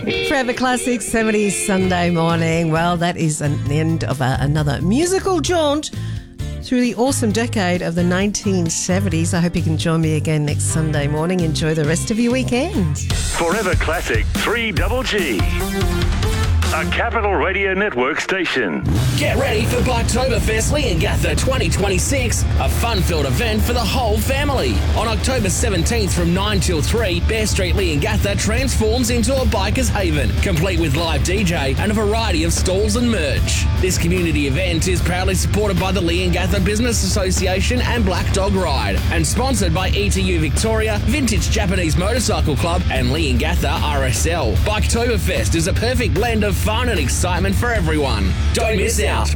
Forever Classic 70s Sunday morning. Well, that is the end of another musical jaunt through the awesome decade of the 1970s. I hope you can join me again next Sunday morning. Enjoy the rest of your weekend. Forever Classic 3GG. A Capital Radio Network station. Get ready for Blacktoberfest Leongatha 2026, a fun-filled event for the whole family. On October 17th from 9 till 3, Bear Street Leongatha transforms into a biker's haven, complete with live DJ and a variety of stalls and merch. This community event is proudly supported by the Leongatha Business Association and Black Dog Ride, and sponsored by ETU Victoria, Vintage Japanese Motorcycle Club and Leongatha RSL. Biketoberfest is a perfect blend of fun and excitement for everyone. Don't miss out.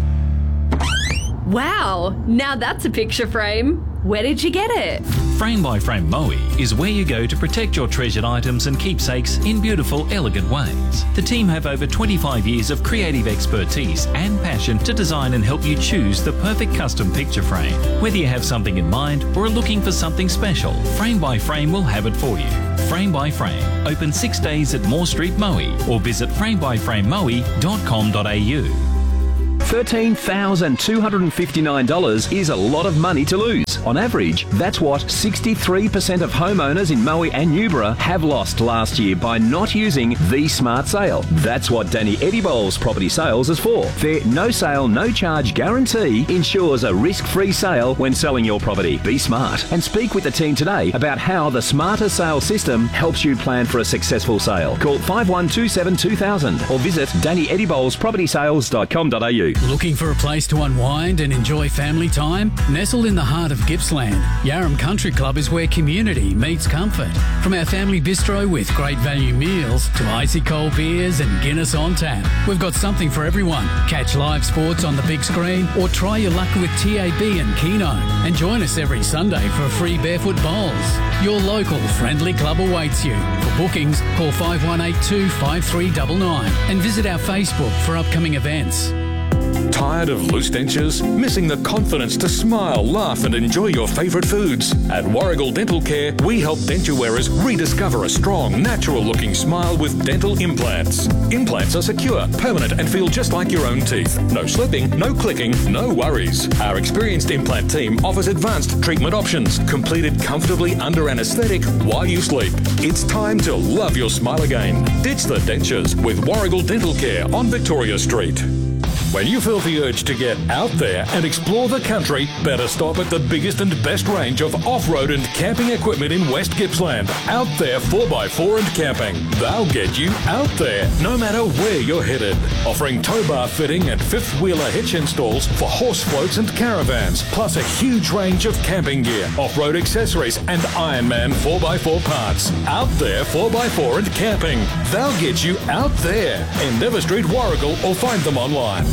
Wow, now that's a picture frame. Where did you get it? Frame by Frame Moe is where you go to protect your treasured items and keepsakes in beautiful, elegant ways. The team have over 25 years of creative expertise and passion to design and help you choose the perfect custom picture frame. Whether you have something in mind or are looking for something special, Frame by Frame will have it for you. Frame by Frame, open 6 days at Moore Street, Moe, or visit framebyframemoe.com.au. $13,259 is a lot of money to lose. On average, that's what 63% of homeowners in Moe and Newborough have lost last year by not using the Smart Sale. That's what Danny Edibol's Property Sales is for. Their no sale, no charge guarantee ensures a risk-free sale when selling your property. Be smart and speak with the team today about how the Smarter Sale system helps you plan for a successful sale. Call 5127 2000 or visit DannyEdibolsPropertySales.com.au. Looking for a place to unwind and enjoy family time? Nestled in the heart of Gippsland, Yarram Country Club is where community meets comfort. From our family bistro with great value meals to icy cold beers and Guinness on tap, we've got something for everyone. Catch live sports on the big screen or try your luck with TAB and Keno. And join us every Sunday for free barefoot bowls. Your local friendly club awaits you. For bookings, call 5182 5399 and visit our Facebook for upcoming events. Tired of loose dentures? Missing the confidence to smile, laugh and enjoy your favourite foods? At Warrigal Dental Care, we help denture wearers rediscover a strong, natural-looking smile with dental implants. Implants are secure, permanent and feel just like your own teeth. No slipping, no clicking, no worries. Our experienced implant team offers advanced treatment options, completed comfortably under anaesthetic while you sleep. It's time to love your smile again. Ditch the dentures with Warrigal Dental Care on Victoria Street. When you feel the urge to get out there and explore the country, better stop at the biggest and best range of off-road and camping equipment in West Gippsland. Out There 4x4 and Camping. They'll get you out there, no matter where you're headed. Offering tow bar fitting and fifth-wheeler hitch installs for horse floats and caravans, plus a huge range of camping gear, off-road accessories and Ironman 4x4 parts. Out There 4x4 and Camping. They'll get you out there. Endeavour Street, Warrigal, or find them online.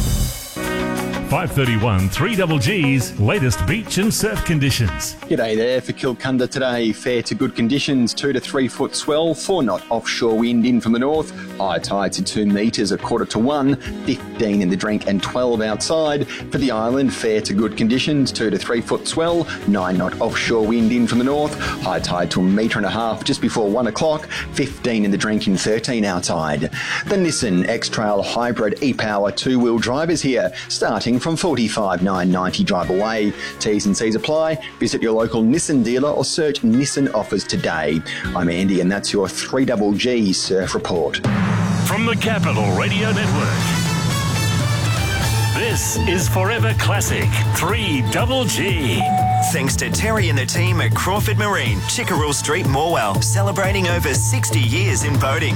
531 3GG's latest beach and surf conditions. G'day there. For Kilcunda today, fair to good conditions, 2 to 3 foot swell, 4 knot offshore wind in from the north, high tides at 2 metres, 1:45, 15 in the drink and 12 outside. For the island, fair to good conditions, 2 to 3 foot swell, 9 knot offshore wind in from the north, high tide to 1.5 metres just before 1 o'clock, 15 in the drink and 13 outside. The Nissan X-Trail Hybrid e-Power 2-wheel drive is here, starting from $45,990 drive away. T's and C's apply. Visit your local Nissan dealer or search Nissan offers today. I'm Andy and that's your 3GG Surf Report. From the Capital Radio Network, this is Forever Classic 3GG. Thanks to Terry and the team at Crawford Marine, Chickerell Street, Morwell, celebrating over 60 years in boating.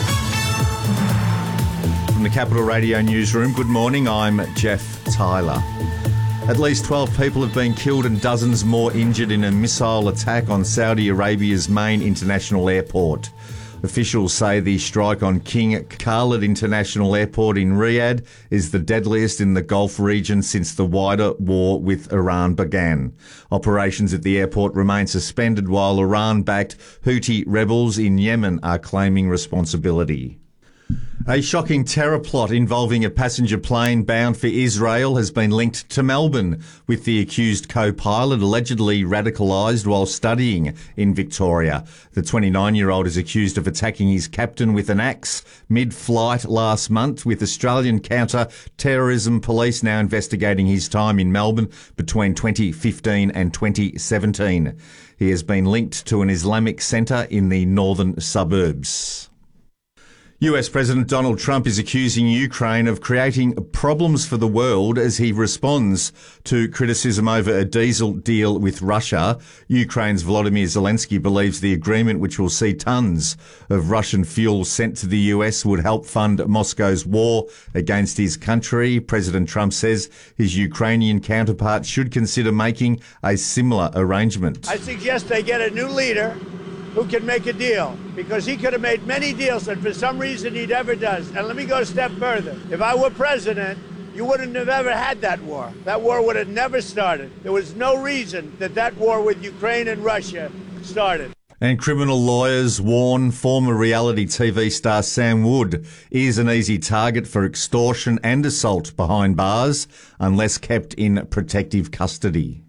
From the Capital Radio Newsroom, good morning, I'm Jeff Tyler. At least 12 people have been killed and dozens more injured in a missile attack on Saudi Arabia's main international airport. Officials say the strike on King Khalid International Airport in Riyadh is the deadliest in the Gulf region since the wider war with Iran began. Operations at the airport remain suspended while Iran-backed Houthi rebels in Yemen are claiming responsibility. A shocking terror plot involving a passenger plane bound for Israel has been linked to Melbourne, with the accused co-pilot allegedly radicalised while studying in Victoria. The 29-year-old is accused of attacking his captain with an axe mid-flight last month, with Australian counter-terrorism police now investigating his time in Melbourne between 2015 and 2017. He has been linked to an Islamic centre in the northern suburbs. US President Donald Trump is accusing Ukraine of creating problems for the world as he responds to criticism over a diesel deal with Russia. Ukraine's Volodymyr Zelensky believes the agreement, which will see tons of Russian fuel sent to the US, would help fund Moscow's war against his country. President Trump says his Ukrainian counterpart should consider making a similar arrangement. I suggest they get a new leader who can make a deal, because he could have made many deals that for some reason he never does. And let me go a step further. If I were president, you wouldn't have ever had that war. That war would have never started. There was no reason that war with Ukraine and Russia started. And criminal lawyers warn former reality TV star Sam Wood is an easy target for extortion and assault behind bars unless kept in protective custody.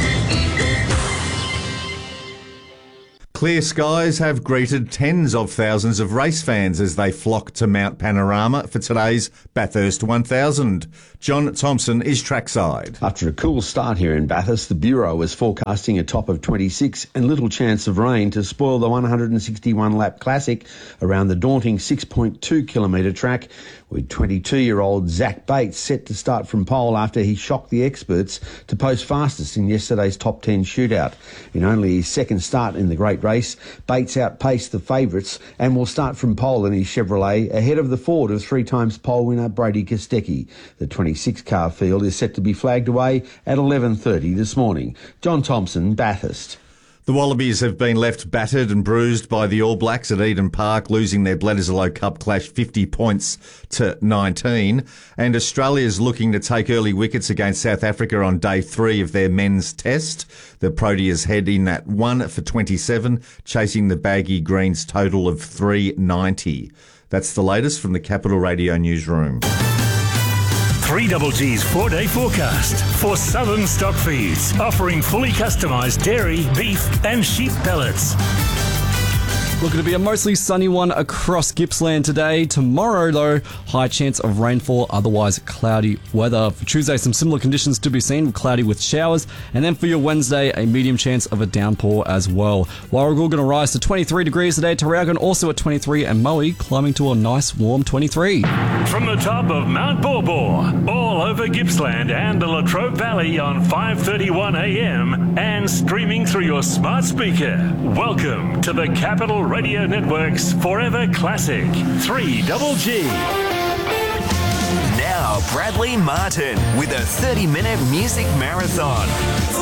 Clear skies have greeted tens of thousands of race fans as they flock to Mount Panorama for today's Bathurst 1000. John Thompson is trackside. After a cool start here in Bathurst, the Bureau is forecasting a top of 26 and little chance of rain to spoil the 161-lap classic around the daunting 6.2-kilometre track, with 22-year-old Zach Bates set to start from pole after he shocked the experts to post fastest in yesterday's top 10 shootout. In only his second start in the Great Race, Bates outpaced the favourites and will start from pole in his Chevrolet ahead of the Ford of three-times pole winner Brady Kostecki. The 26-car field is set to be flagged away at 11:30 this morning. John Thompson, Bathurst. The Wallabies have been left battered and bruised by the All Blacks at Eden Park, losing their Bledisloe Cup clash 50 points to 19. And Australia's looking to take early wickets against South Africa on day 3 of their men's test. The Proteas head in at 1 for 27, chasing the baggy Greens total of 390. That's the latest from the Capital Radio newsroom. 3GG's 4-day forecast for Southern Stock Feeds, offering fully customised dairy, beef and sheep pellets. Looking to be a mostly sunny one across Gippsland today. Tomorrow, though, high chance of rainfall, otherwise cloudy weather. For Tuesday, some similar conditions to be seen, cloudy with showers. And then for your Wednesday, a medium chance of a downpour as well. Warragul going to rise to 23 degrees today. Tarragona also at 23, and Moe climbing to a nice warm 23. From the top of Mount Borbor, all over Gippsland and the Latrobe Valley on 5:31 a.m. and streaming through your smart speaker. Welcome to the Capital Radio Network's Forever Classic 3GG. Now Bradley Martin with a 30-minute music marathon.